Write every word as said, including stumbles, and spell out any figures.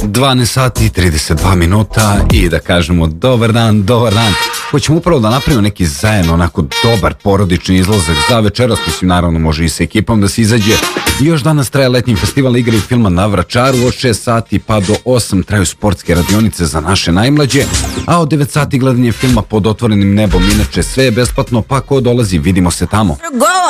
dvanaest sati i trideset dva minuta i da kažemo dobar dan, dobar dan. Hoćemo upravo da napravimo neki zajedno onako dobar porodični izlazak za večeras, mislim naravno može i sa ekipom da se izađe. I još danas traje letnji festival igre i filma na Vračaru, od šest sati pa do osam traju sportske radionice za naše najmlađe, a od devet sati gledanje filma Pod otvorenim nebom. Inače sve je besplatno, pa ko dolazi vidimo se tamo.